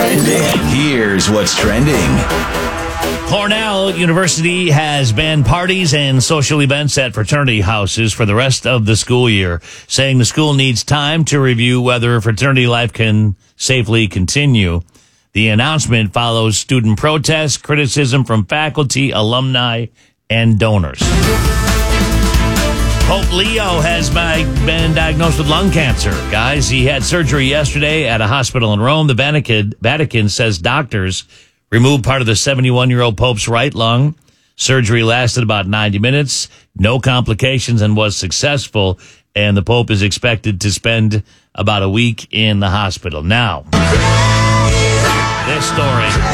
Trending. Here's what's trending. Cornell University has banned parties and social events at fraternity houses for the rest of the school year, saying the school needs time to review whether fraternity life can safely continue. The announcement follows student protests, criticism from faculty, alumni, and donors. Pope Leo has been diagnosed with lung cancer. Guys, he had surgery yesterday at a hospital in Rome. The Vatican says doctors removed part of the 71-year-old Pope's right lung. Surgery lasted about 90 minutes, no complications, and was successful. And the Pope is expected to spend about a week in the hospital. Now, this story.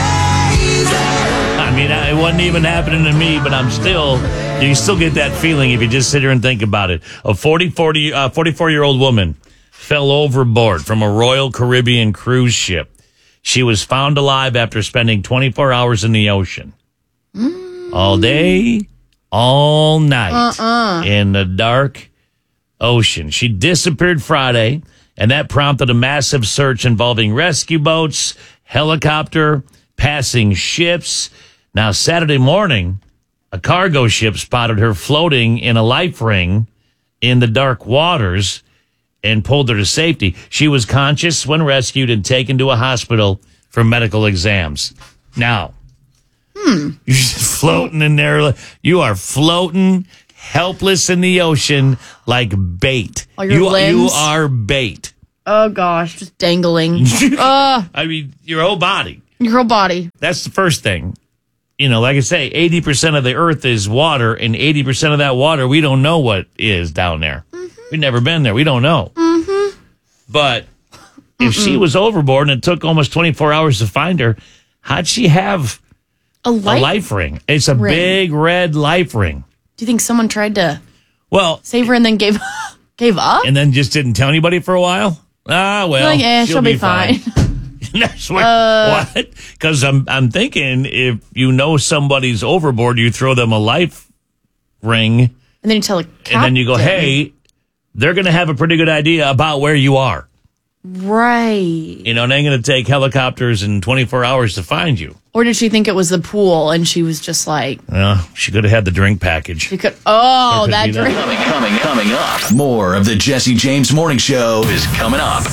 I mean, it wasn't even happening to me, but you still get that feeling if you just sit here and think about it. A 44-year-old woman fell overboard from a Royal Caribbean cruise ship. She was found alive after spending 24 hours in the ocean. All day, all night in the dark ocean. She disappeared Friday, and that prompted a massive search involving rescue boats, helicopter, passing ships. Now, Saturday morning, a cargo ship spotted her floating in a life ring in the dark waters and pulled her to safety. She was conscious when rescued and taken to a hospital for medical exams. Now, you're just floating in there. You are floating helpless in the ocean like bait. You are bait. Oh, gosh, just dangling. I mean, your whole body. Your whole body. That's the first thing. You know, like I say, 80% of the earth is water, and 80% of that water, we don't know what is down there. We've never been there. We don't know. But if she was overboard and it took almost 24 hours to find her, how'd she have a life ring? It's a big red life ring. Do you think someone tried to save her and then gave up? And then just didn't tell anybody for a while? She'll be fine. That's what? Because I'm thinking if you know somebody's overboard, you throw them a life ring. And then you tell a captain. And then you go, hey, they're going to have a pretty good idea about where you are. Right. You know, and they're going to take helicopters in 24 hours to find you. Or did she think it was the pool and she was just like... she could have had the drink package. She could... Oh, that drink. Coming up. More of the Jesse James Morning Show is coming up.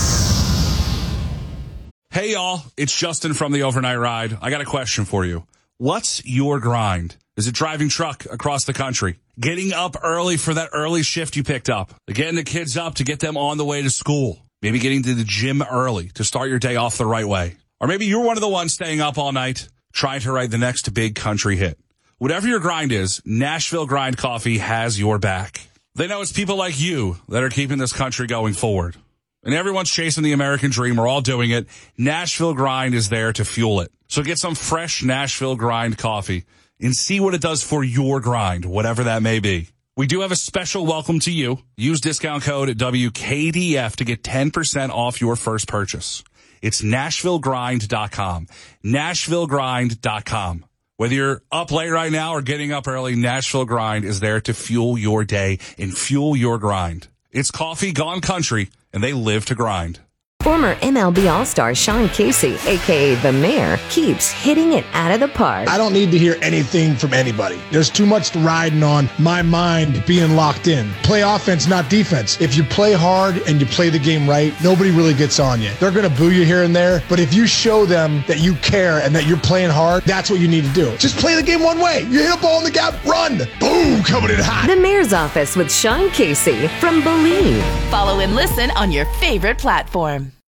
Hey, y'all. It's Justin from the Overnight Ride. I got a question for you. What's your grind? Is it driving truck across the country? Getting up early for that early shift you picked up? Getting the kids up to get them on the way to school? Maybe getting to the gym early to start your day off the right way? Or maybe you're one of the ones staying up all night trying to write the next big country hit. Whatever your grind is, Nashville Grind Coffee has your back. They know it's people like you that are keeping this country going forward. And everyone's chasing the American dream. We're all doing it. Nashville Grind is there to fuel it. So get some fresh Nashville Grind coffee and see what it does for your grind, whatever that may be. We do have a special welcome to you. Use discount code WKDF to get 10% off your first purchase. It's NashvilleGrind.com. NashvilleGrind.com. Whether you're up late right now or getting up early, Nashville Grind is there to fuel your day and fuel your grind. It's coffee gone country, and they live to grind. Former MLB All-Star Sean Casey, a.k.a. The Mayor, keeps hitting it out of the park. I don't need to hear anything from anybody. There's too much riding on my mind being locked in. Play offense, not defense. If you play hard and you play the game right, nobody really gets on you. They're going to boo you here and there, but if you show them that you care and that you're playing hard, that's what you need to do. Just play the game one way. You hit a ball in the gap, run. Boom, coming in hot. The Mayor's Office with Sean Casey from Believe. Follow and listen on your favorite platform.